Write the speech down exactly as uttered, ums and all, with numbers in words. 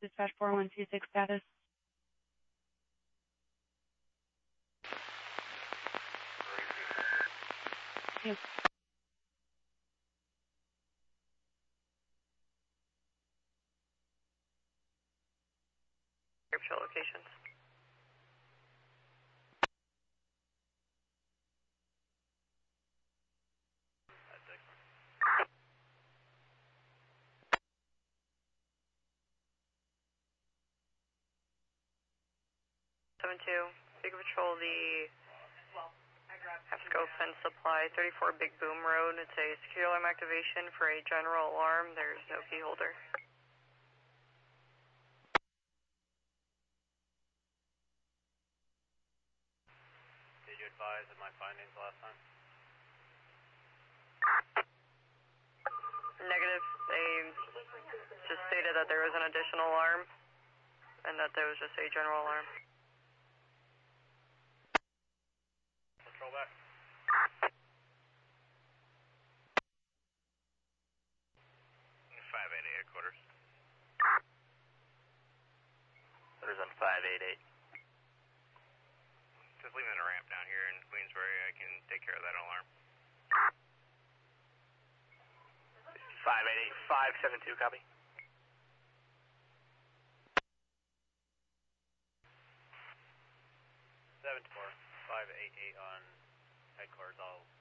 Dispatch four one two six status. Thank you. Show locations. seven two, Big Patrol, the F-scope and supply, thirty-four Big Boom Road. It's a secure alarm activation for a general alarm. There's no key holder. Did you advise of my findings last time? Negative. They just stated that there was an additional alarm and that there was just a general alarm. Control back. five eight eight headquarters. Quarters on five eight eight. Just leaving a ramp down here in Queensbury. I can take care of that alarm. five eight eight, five seven two, copy. seven four, five eight eight on headquarters. I'll